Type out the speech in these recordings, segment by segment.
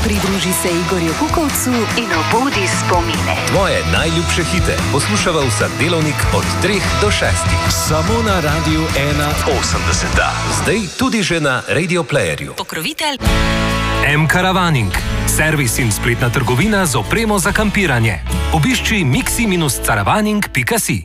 Pridruži se Igorju Kukovcu in obudi spomine. Tvoje najljubše hite poslušava vsak delovnik od 3 do 6. Samo na Radiu 1.80. Zdaj tudi že na Radio Playerju. Pokrovitelj M-Caravaning. Servis in spletna trgovina z opremo za kampiranje. Obišči mixi-caravaning.si.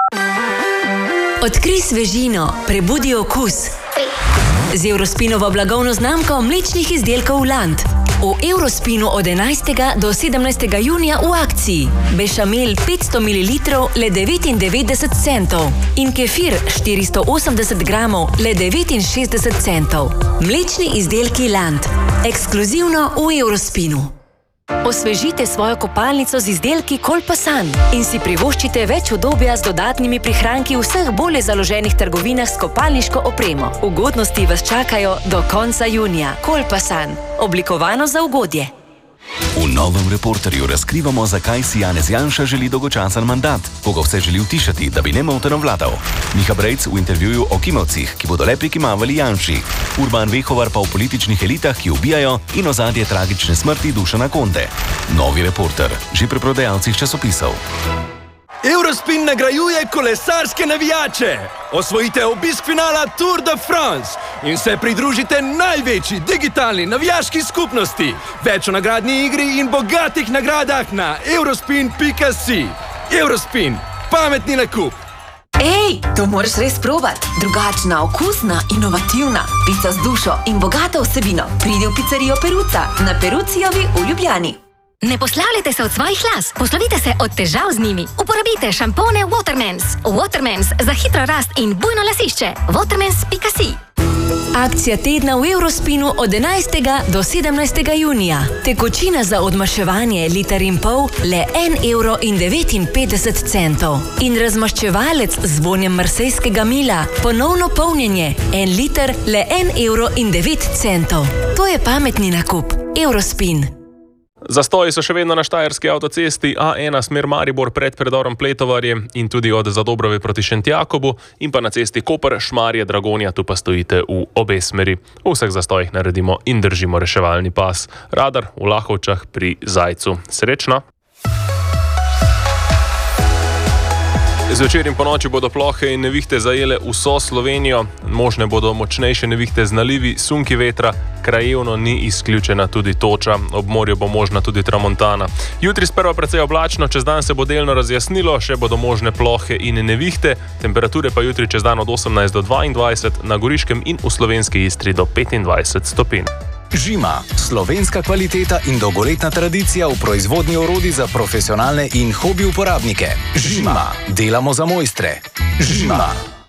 Odkrij svežino, prebudi okus. Z Eurospinovo blagovno znamko mlečnih izdelkov Land. V Eurospinu od 11. do 17. junija v akciji. Bešamel 500 ml le 99 centov in kefir 480 gramov le 69 centov. Mlečni izdelki Land. Ekskluzivno v Eurospinu. Osvežite svojo kopalnico z izdelki Kolpasan in si privoščite več udobja z dodatnimi prihranki v vseh bolje založenih trgovinah s kopalniško opremo. Ugodnosti vas čakajo do konca junija. Kolpasan. Oblikovano za ugodje. V novem Reporterju razkrivamo, zakaj si Janez Janša želi dolgočasen mandat, koga vse želi utišati, da bi nemoteno vladal. Miha Brejc v intervjuju o kimavcih, ki bodo le prikimavali Janši. Urban Vehovar pa o političnih elitah, ki ubijajo, in ozadje tragične smrti Dušana Konde. Novi Reporter, že pri prodajalcih časopisov. Eurospin nagrajuje kolesarske navijače. Osvojite obisk finala Tour de France in se pridružite največji digitalni navijaški skupnosti. Več o nagradni igri in bogatih nagradah na eurospin.si. Eurospin, pametni nakup. Ej, to moraš res probati. Drugačna, okusna, inovativna. Pica z dušo in bogato vsebino. Pridi v pizzerijo Peruca na Perucijovi v Ljubljani. Ne poslavljajte se od svojih las, poslovite se od težav z njimi. Uporabite šampone Watermans. Watermans za hitro rast in bujno lasišče. Watermans.si. Akcija tedna v Eurospinu od 11. do 17. junija. Tekočina za odmaševanje liter in pol le 1,59 €. In razmaščevalec z vonjem marsejskega mila. Ponovno polnjenje 1 liter le 1,09 €. To je pametni nakup. Eurospin. Zastoji so še vedno na štajerski avtocesti A1 smer Maribor pred predorom Pletovarje in tudi od Zadobrove proti Šentjakobu in pa na cesti Koper, Šmarje, Dragonja, tu pa stojite v obe smeri. V vseh zastojih naredimo in držimo reševalni pas. Radar v Lahovčah pri Zajcu. Srečno! Zvečer in ponoči bodo plohe in nevihte zajele vso Slovenijo. Možne bodo močnejše nevihte z nalivi, sunki vetra, krajevno ni izključena tudi toča. Ob morju bo možna tudi tramontana. Jutri sprva precej oblačno, čez dan se bo delno razjasnilo, še bodo možne plohe in nevihte. Temperature pa jutri čez dan od 18 do 22, na Goriškem in v slovenski Istri do 25 stopinj. Žima, slovenska kvaliteta in dolgoletna tradicija v proizvodnji orodij za profesionalne in hobi uporabnike. Žima, delamo za mojstre. Žima.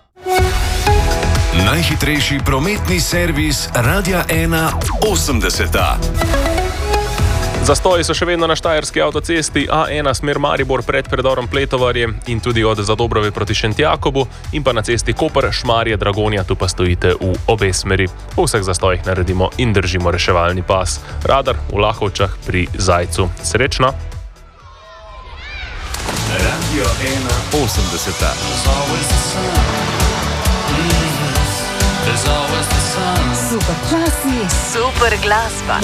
Najhitrejši prometni servis Radia 1.80. Zastoji so še vedno na štajerski avtocesti A1 smer Maribor pred predorom Pletovarje in tudi od Zadobrove proti Šentjakobu in pa na cesti Koper, Šmarje, Dragonja, tu pa stojite v obe smeri. V vseh zastojih naredimo in držimo reševalni pas. Radar v Lahovčah pri Zajcu. Srečno! Radio 1.80. super časi, Super glasba.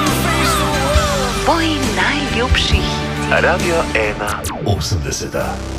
tvoj najljubši hit. Radio 1.80.